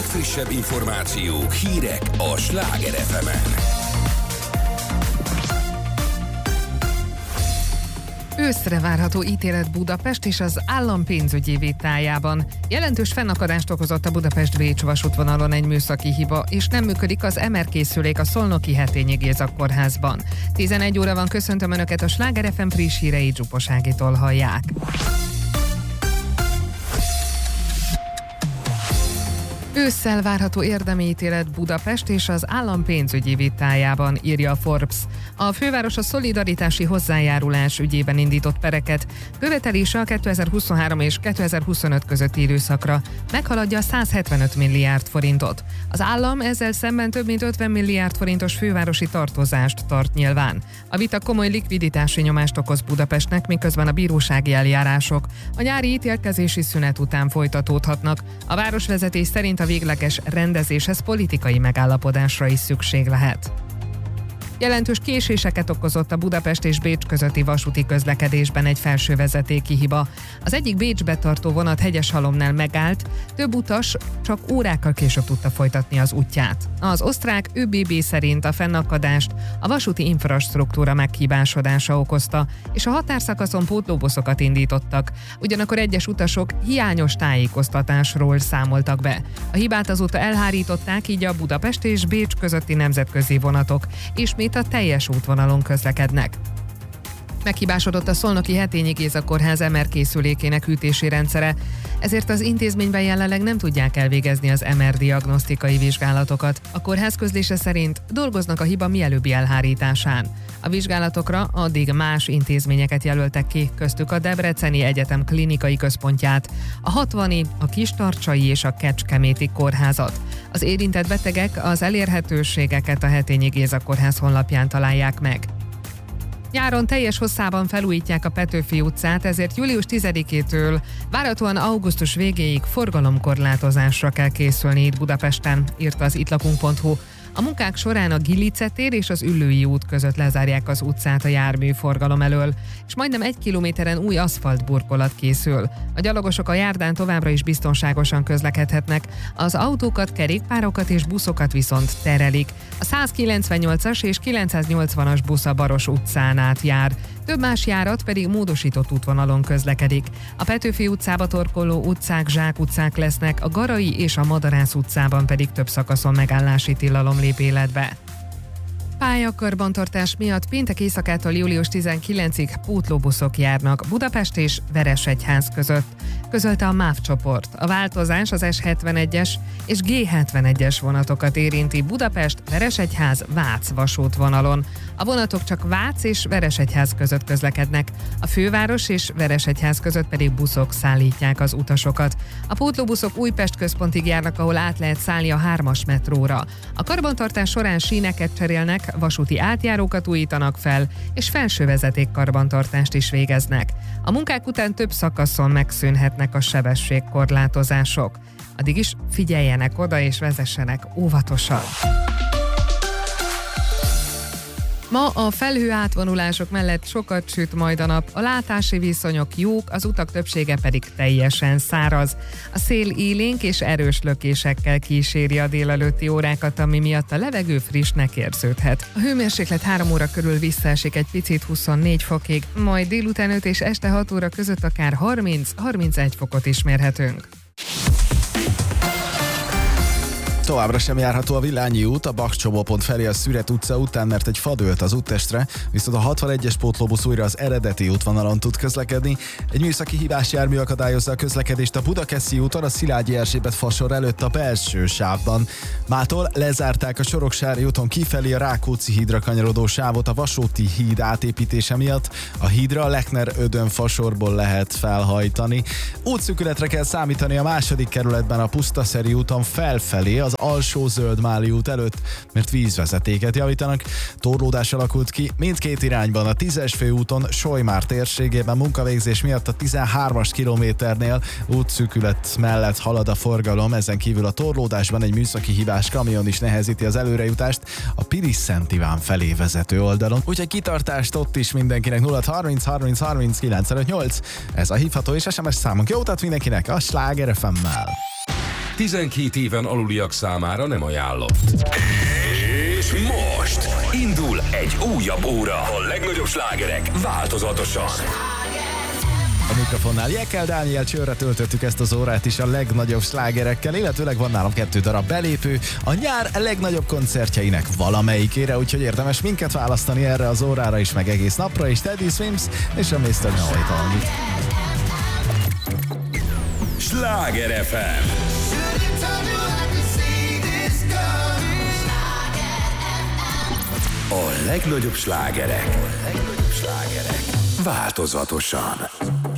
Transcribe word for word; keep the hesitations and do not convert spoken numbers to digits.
legfrissebb információk, hírek a Sláger ef emen. Őszre várható ítélet Budapest és az állam pénzügyi vitájában. Jelentős fennakadást okozott a Budapest-Bécs vasútvonalon egy műszaki hiba, és nem működik az em er készülék a Szolnoki Hetényi Géza kórházban. tizenegy óra van, köszöntöm Önöket, a Sláger ef em friss hírei Zsupas Ágitól hallják. Ősszel várható érdemi ítélet Budapest és az állam pénzügyi vitájában, írja a Forbes. A főváros a szolidaritási hozzájárulás ügyében indított pereket, követelése a kétezer-huszonhárom és kétezer-huszonöt közötti időszakra meghaladja száz hetvenöt milliárd forintot. Az állam ezzel szemben több mint ötven milliárd forintos fővárosi tartozást tart nyilván. A vita komoly likviditási nyomást okoz Budapestnek, miközben a bírósági eljárások a nyári ítélkezési szünet után folytatódhatnak. A városvezetés szerint a végleges rendezéshez politikai megállapodásra is szükség lehet. Jelentős késéseket okozott a Budapest és Bécs közötti vasúti közlekedésben egy felsővezetéki hiba. Az egyik Bécsbe tartó vonat Hegyeshalomnál megállt, több utas csak órákkal később tudta folytatni az útját. Az osztrák ö bé bé szerint a fennakadást a vasúti infrastruktúra meghibásodása okozta, és a határszakaszon pótlóbuszokat indítottak. Ugyanakkor egyes utasok hiányos tájékoztatásról számoltak be. A hibát azóta elhárították, így a Budapest és Bécs közötti nemzetközi vonatok ismét a teljes útvonalon közlekednek. Meghibásodott a Szolnoki Hetényi Géza kórház em er készülékének hűtési rendszere, ezért az intézményben jelenleg nem tudják elvégezni az em er diagnosztikai vizsgálatokat. A kórház közlése szerint dolgoznak a hiba mielőbbi elhárításán. A vizsgálatokra addig más intézményeket jelöltek ki, köztük a Debreceni Egyetem klinikai központját, a hatvani, a Kistarcsai és a Kecskeméti kórházat. Az érintett betegek az elérhetőségeket a Hetényi Géza kórház honlapján találják meg. Nyáron teljes hosszában felújítják a Petőfi utcát, ezért július tizedikétől várhatóan augusztus végéig forgalomkorlátozásra kell készülni itt Budapesten, írta az ittlakunk pont hu. A munkák során a Gilice tér és az Üllői út között lezárják az utcát a járműforgalom elől, és majdnem egy kilométeren új aszfaltburkolat készül. A gyalogosok a járdán továbbra is biztonságosan közlekedhetnek, az autókat, kerékpárokat és buszokat viszont terelik. A százkilencvennyolcas és kilencszáznyolcvanas busz a Baros utcán át jár, több más járat pedig módosított útvonalon közlekedik. A Petőfi utcába torkoló utcák Zsák utcák lesznek, a Garai és a Madarász utcában pedig több szakaszon megállási tilalom lép életbe. Pályakarbantartás miatt péntek éjszakától július tizenkilencedikéig pótlóbuszok járnak Budapest és Veresegyház között, közölte a MÁV csoport. A változás az es hetvenegyes és gé hetvenegyes vonatokat érinti Budapest, Veresegyház, Vác vasútvonalon. A vonatok csak Vác és Veresegyház között közlekednek, a főváros és Veresegyház között pedig buszok szállítják az utasokat. A pótlóbuszok Újpest központig járnak, ahol át lehet szállni a hármas metróra. A karbantartás során síneket cserélnek, vasúti átjárókat újítanak fel, és felsővezeték karbantartást is végeznek. A munkák után több szakaszon megszűnhetnek a sebességkorlátozások. Addig is figyeljenek oda és vezessenek óvatosan. Ma a felhő átvonulások mellett sokat süt majd a nap, a látási viszonyok jók, az utak többsége pedig teljesen száraz. A szél élénk és erős lökésekkel kíséri a délelőtti órákat, ami miatt a levegő frissnek érződhet. A hőmérséklet három óra körül visszaesik egy picit huszonnégy fokig, majd délután öt és este hat óra között akár harminc-harmincegy fokot is mérhetünk. Továbbra sem járható a Villányi út, a Baks-Csomópont felé a Szüret utca után, mert egy fa dőlt az úttestre, viszont a hatvanegyes pótlóbusz újra az eredeti útvonalon tud közlekedni. Egy műszaki hibás jármű akadályozza a közlekedést a Budakeszi úton, a Szilágyi Erzsébet fasor előtt a belső sávban. Mától lezárták a Soroksári úton kifelé a Rákóczi hídra kanyarodó sávot a Vasúti híd átépítése miatt. A hídra a Lechner-Ödön fasorból lehet felhajtani. Útszűkületre kell számítani a második kerületben a Pusztaszeri úton felfelé az Alsó Zöldmáli út előtt, mert vízvezetéket javítanak. Torlódás alakult ki mindkét irányban a tízes főúton Solymár térségében munkavégzés miatt a tizenhármas kilométernél útszűkület mellett halad a forgalom, ezen kívül a torlódásban egy műszaki hibás kamion is nehezíti az előrejutást a Pilis-Szent Iván felé vezető oldalon. Úgyhogy kitartást ott is mindenkinek. Nulla harminc harminc harminc kilencvenöt nyolc, ez a hívható és es em es számunk. Jó utat mindenkinek a Sláger ef emmel! tizenkét éven aluliak számára nem ajánlott. És most indul egy újabb óra. A legnagyobb slágerek változatosan. A mikrofonnál Jekel Dániel Csőrre töltöttük ezt az órát is a legnagyobb slágerekkel, illetőleg van nálam kettő darab belépő a nyár legnagyobb koncertjeinek valamelyikére, úgyhogy érdemes minket választani erre az órára is, meg egész napra is. Teddy Swims és a miszter Know-It-All. Sláger ef em. A legnagyobb slágerek. A legnagyobb slágerek változatosan.